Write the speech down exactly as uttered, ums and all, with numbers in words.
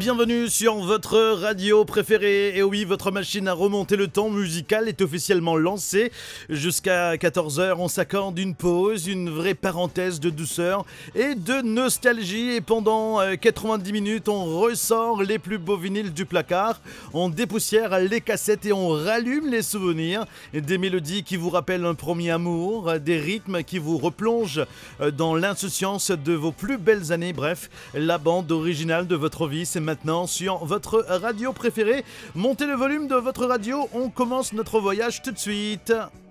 bienvenue sur votre radio préférée. Et oui, votre machine à remonter le temps musical est officiellement lancée. Jusqu'à quatorze heures, on s'accorde une pause, une vraie parenthèse de douceur et de nostalgie. Et pendant quatre-vingt-dix minutes, on ressort les plus beaux vinyles du placard, on dépoussière les cassettes et on rallume les souvenirs. Des mélodies qui vous rappellent un premier amour, des rythmes qui vous replongent dans l'insouciance de vos plus belles années. Bref, la bande originale de votre vie, c'est maintenant sur votre radio préférée. Montez le volume de votre radio, on commence notre voyage tout de suite.